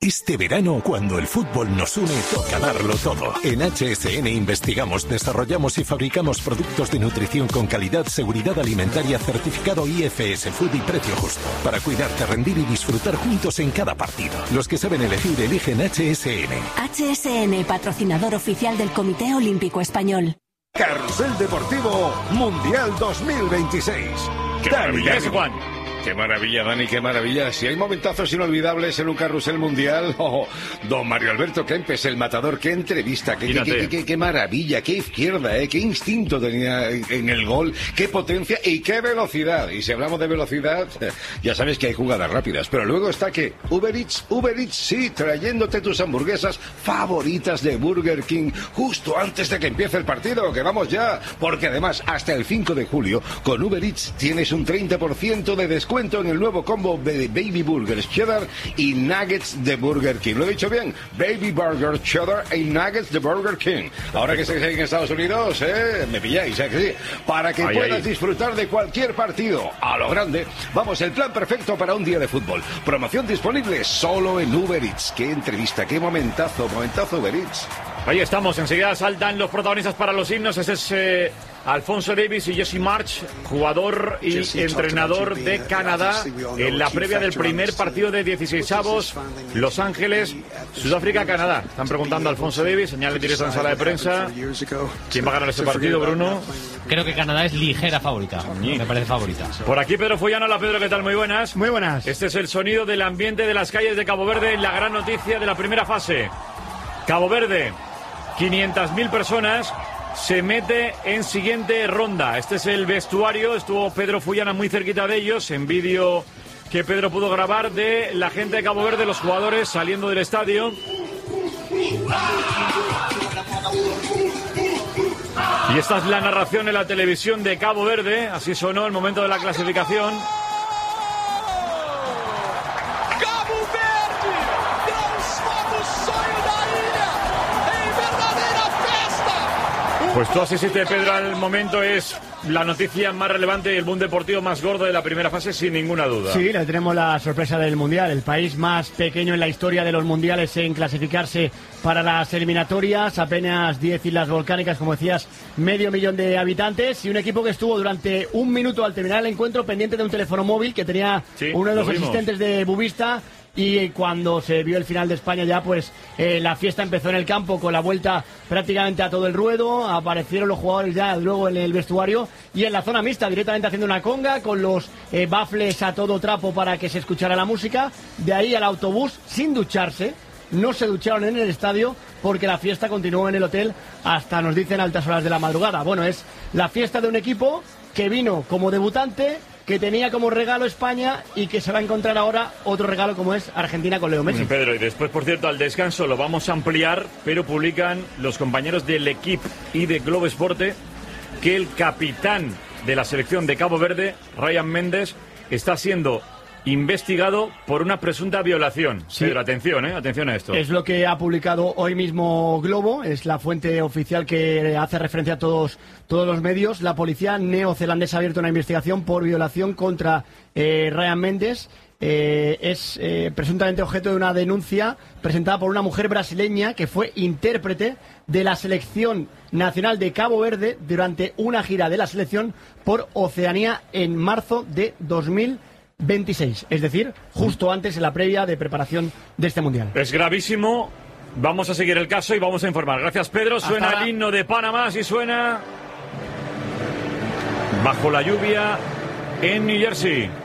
Este verano, cuando el fútbol nos une, toca darlo todo. En HSN investigamos, desarrollamos y fabricamos productos de nutrición con calidad, seguridad alimentaria, certificado IFS Food y precio justo. Para cuidarte, rendir y disfrutar juntos en cada partido. Los que saben elegir, eligen HSN. HSN, patrocinador oficial del Comité Olímpico Español. Carrusel Deportivo Mundial 2026. ¡Qué maravilla es, Juan! ¡Qué maravilla, Dani, qué maravilla! Si hay momentazos inolvidables en un carrusel mundial, don Mario Alberto Kempes, el matador, qué entrevista, qué maravilla, qué izquierda, qué instinto tenía en el gol, qué potencia y qué velocidad. Y si hablamos de velocidad, ya sabes que hay jugadas rápidas, pero luego está que Uber Eats, sí, trayéndote tus hamburguesas favoritas de Burger King justo antes de que empiece el partido, que vamos ya, porque además hasta el 5 de julio con Uber Eats tienes un 30% de descuento en el nuevo combo de Baby Burgers Cheddar y Nuggets de Burger King. ¿Lo he dicho bien? Baby Burgers Cheddar y Nuggets de Burger King. Ahora que estáis en Estados Unidos, me pilláis, que sí. Para que puedas disfrutar de cualquier partido a lo grande. Vamos, el plan perfecto para un día de fútbol. Promoción disponible solo en Uber Eats. Qué entrevista, qué momentazo Uber Eats. Ahí estamos, enseguida saltan los protagonistas para los himnos. Ese es Alphonso Davies y Jesse Marsch, jugador y entrenador de Canadá, en la previa del primer partido de 16avos, Los Ángeles, Sudáfrica, Canadá. Están preguntando a Alphonso Davies, señal directo en sala de prensa. ¿Quién va a ganar ese partido, Bruno? Creo que Canadá es ligera favorita, me parece favorita. Por aquí Pedro Follano. Hola Pedro, ¿qué tal? Muy buenas. Muy buenas. Este es el sonido del ambiente de las calles de Cabo Verde en la gran noticia de la primera fase. Cabo Verde, 500.000 personas, se mete en siguiente ronda. Este es el vestuario, estuvo Pedro Follana muy cerquita de ellos, en vídeo que Pedro pudo grabar de la gente de Cabo Verde, los jugadores saliendo del estadio. Y esta es la narración en la televisión de Cabo Verde, así sonó el momento de la clasificación. Pues tú asististe, Pedro, al momento. Es la noticia más relevante y el boom deportivo más gordo de la primera fase, sin ninguna duda. Sí, le tenemos la sorpresa del Mundial. El país más pequeño en la historia de los mundiales en clasificarse para las eliminatorias. Apenas 10 islas volcánicas, como decías, 500.000 de habitantes. Y un equipo que estuvo durante un minuto al terminar el encuentro pendiente de un teléfono móvil que tenía uno de los asistentes de Bubista. Y cuando se vio el final de España ya, pues la fiesta empezó en el campo con la vuelta prácticamente a todo el ruedo. Aparecieron los jugadores ya luego en el vestuario y en la zona mixta directamente haciendo una conga con los bafles a todo trapo para que se escuchara la música. De ahí al autobús sin ducharse. No se ducharon en el estadio porque la fiesta continuó en el hotel hasta, nos dicen, altas horas de la madrugada. Bueno, es la fiesta de un equipo que vino como debutante, que tenía como regalo España y que se va a encontrar ahora otro regalo como es Argentina con Leo Messi. Pedro, y después, por cierto, al descanso lo vamos a ampliar, pero publican los compañeros del Equipo y de Globo Esporte que el capitán de la selección de Cabo Verde, Ryan Méndez, está siendo investigado por una presunta violación. Sí. Pedro, atención a esto. Es lo que ha publicado hoy mismo Globo, es la fuente oficial que hace referencia a todos los medios. La policía neozelandesa ha abierto una investigación por violación contra Ryan Méndez. Es presuntamente objeto de una denuncia presentada por una mujer brasileña que fue intérprete de la selección nacional de Cabo Verde durante una gira de la selección por Oceanía en marzo de 2026, es decir, justo antes, en la previa de preparación de este Mundial. Es gravísimo, vamos a seguir el caso y vamos a informar. Gracias, Pedro. Suena el himno de Panamá, y suena Bajo la lluvia en New Jersey.